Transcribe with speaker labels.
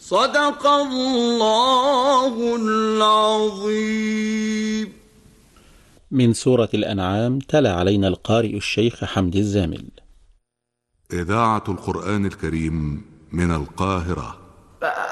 Speaker 1: صدق الله العظيم.
Speaker 2: من سورة الأنعام تلا علينا القارئ الشيخ حمدي الزامل.
Speaker 3: إذاعة القرآن الكريم من القاهرة.